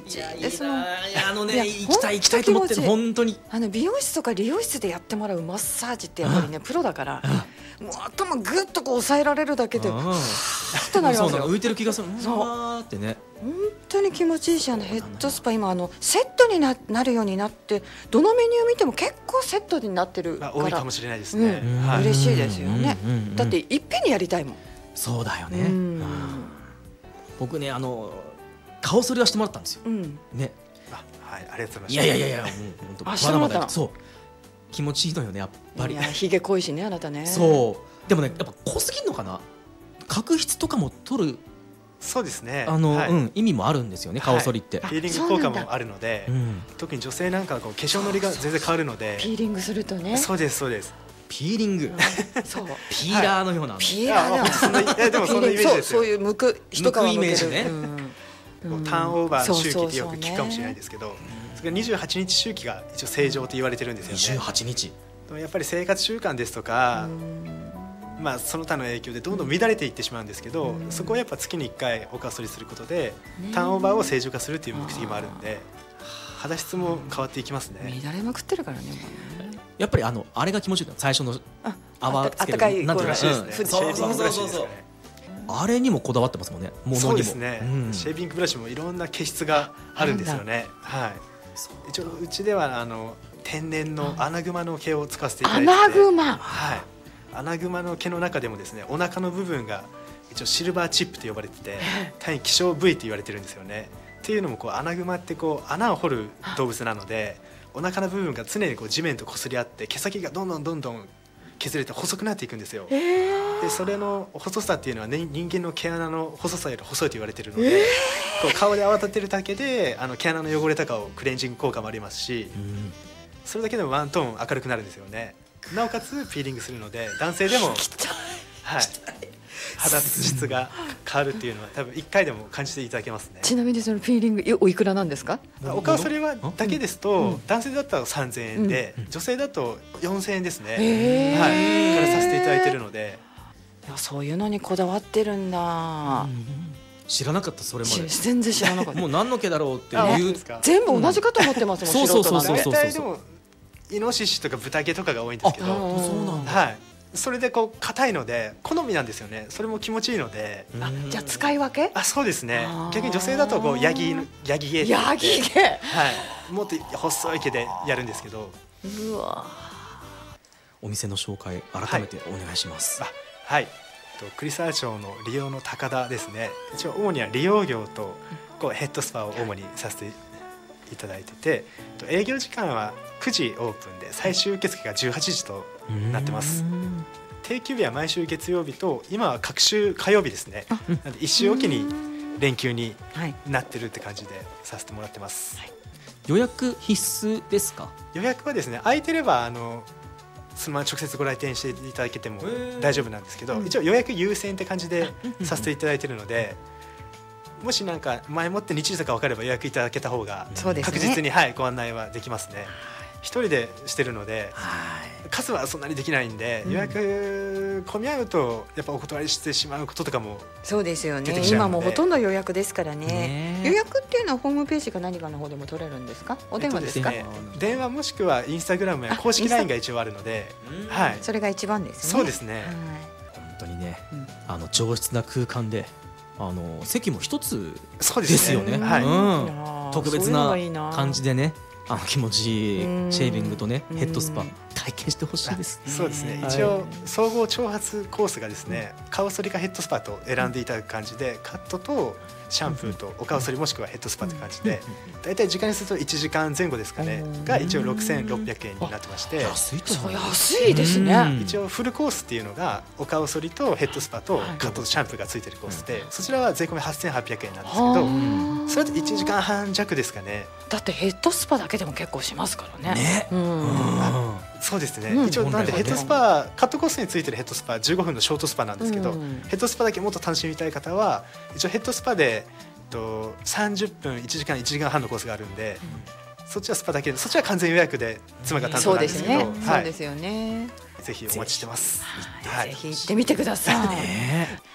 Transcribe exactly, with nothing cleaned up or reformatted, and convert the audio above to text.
ちいいでそのな。いやあのいやね行きたい行きたいと思ってる本当に。 あの美容室とか理容室でやってもらうマッサージってやっぱりねプロだからもう頭グッとこう押さえられるだけでうんふーっとなりますよ。 そうなの浮いてる気がする。 そううわーってね。 本当に気持ちいいし、あのヘッドスパ今あのセットに な, なるようになってどのメニュー見ても結構セットになってるから、 まあ、多いかもしれないですね、 うんはい、 嬉しいですよね、 うんうんうんうんだっていっぺんにやりたいもん。 そうだよね。 うんうん僕ねあの顔剃りはしてもらったんですよ。 うんね。 あ、はい、ありがとうございます。 いやいやいやいやもう本当あまだましてもらっただそう気持ちいいのよねやっぱりいや。ひげ濃いしねあなたね。 そうでもねやっぱ濃すぎんのかな。角質とかも取るそうですね、 あの、 はい、 うん意味もあるんですよね顔剃りって。 ピーリング効果もあるので、 うん特に女性なんかはこう化粧のりが全然変わるので、 ピーリングするとね。 そうですそうです。 ピーリングそうピーラーのような。 ピーラーだよ。 そんないやでもそんなイメージですよ。 そうそういう剥く一皮剥ける剥くイメージねうんこうターンオーバーの周期そうってよく聞くかもしれないですけど、それがにじゅうはちにち周期が一応正常と言われてるんですよね。 にじゅうはちにち。 でもやっぱり生活習慣ですとか、まあその他の影響でどんどん乱れていってしまうんですけど、そこをやっぱ月にいっかいお顔剃りすることでターンオーバーを正常化するっていう目的もあるんで、肌質も変わっていきますね。 乱れまくってるからねもうね。 やっぱりあのあれが気持ちいいの最初のあ泡つけるあったかいなんていうのこううんらしいですね。 そうそうシェービングブラシそうそうですかね。 あれにもこだわってますもんね。ものにも。 そうですね、 うんシェービングブラシもいろんな毛質があるんですよね。はい。一応うちではあの天然のアナグマの毛を使わせていただいてて、 アナグマはい。アナグマの毛の中でもですね、お腹の部分が一応シルバーチップと呼ばれてて、大変希少部位と言われてるんですよね。っていうのもこうアナグマってこう穴を掘る動物なので、お腹の部分が常にこう地面と擦り合って毛先がどんどんどんどん削れて細くなっていくんですよ。でそれの細さっていうのは、ね、人間の毛穴の細さより細いと言われているので、こう顔で泡立てるだけであの毛穴の汚れとかをクレンジング効果もありますし、 うんそれだけでもワントーン明るくなるんですよね。なおかつピーリングするので男性でも、はい、肌質が変わるっていうのは多分いっかいでも感じていただけますね。 ちなみにそのピーリングえおいくらなんですか？ お顔それはだけですと、 うん男性だったらさんぜんえんで、 うん女性だとよんせんえんですね、 へーはい、からさせていただいているので、 いやそういうのにこだわってるんだ、 知らなかったそれまで。 し全然知らなかったもう何の毛だろうってあ、本いう当ですか。 全部同じかと思ってますもん、 うん素人なんでそうそうそう大体でもイノシシとか豚毛とかが多いんですけあど、 そうなんだ。 はい、それでこう硬いので好みなんですよね。それも気持ちいいので、 あじゃあ使い分けあ、そうですねあー。 逆に女性だとこうヤギヤギ毛って言ってヤギ毛はい、もっと細い毛でやるんですけど、 うわお店の紹介改めてお願いします。 あ、はい、と栗沢町の利用の高田ですね。一応主には利用業とこうヘッドスパを主にさせていただいてて、と営業時間はくじオープンで最終受付がじゅうはちじとなってます。定休日は毎週月曜日と今は各週火曜日ですね。なんで一週おきに連休にはいなってるって感じでさせてもらってます。 予約必須ですか？ 予約はですね、空いてればあのそのまま直接ご来店していただけても大丈夫なんですけど、 うん一応予約優先って感じでさせていただいてるので、もしなんか前もって日時とか分かれば予約いただけた方がそうですね確実に、はい、ご案内はできますね。一人でしてるのではい。 数はそんなにできないんで、 うん予約混み合うとやっぱお断りしてしまうこととかも、 そうですよね出てきちゃうので今もうほとんど予約ですからねね予約っていうのはホームページか何かの方でも取れるんですか？お電話ですか？ えっとね、電話もしくはインスタグラムや公式 ライン が一応あるので、 うんはい、 それが一番ですね。 そうですね。 はい本当にね、 うんあの上質な空間で、あの席も一つそうでですすよね。 はいうんいやー特別そういうのながいいな感じでね、あの気持ちいいうんシェービングとねうんヘッドスパ体験してほしいです。 そうですね、 はい一応総合長髪コースがですね、顔剃りかヘッドスパと選んでいただく感じで、カットとシャンプーとお顔剃りもしくはヘッドスパって感じで、だいたい時間にするといちじかんぜん後ですかね、 うんが一応ろくせんろっぴゃくえんになってまして、 安いと思そうう。 安いですね。 うん一応フルコースっていうのがお顔剃りとヘッドスパとカットとシャンプーがついてるコースで、そちらは税込みはっせんはっぴゃくえんなんですけど、 はあそれだといちじかんはん弱ですかね。 だってヘッドスパだけでも結構しますからね。 ねうんうんそうですね、 うん一応なんで本来はねヘッドスパカットコースについてるヘッドスパじゅうごふんのショートスパなんですけど、 うんヘッドスパだけもっと楽しみたい方は一応ヘッドスパで、えっと、さんじゅっぷんいちじかんいちじかんはんのコースがあるんで、そっちはスパだけで、そっちは完全予約で妻が担当そうでなんですすけど、 ね。そはい、 うですよね。 ぜひお待ちしてます。 はいぜひ行ってみてください。 ね